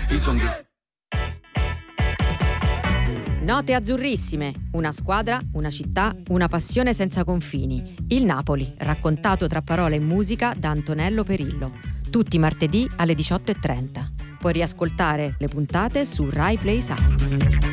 Note azzurrissime, una squadra, una città, una passione senza confini. Il Napoli, raccontato tra parole e musica da Antonello Perillo. Tutti i martedì alle 18:30. Puoi riascoltare le puntate su Rai Play Sound.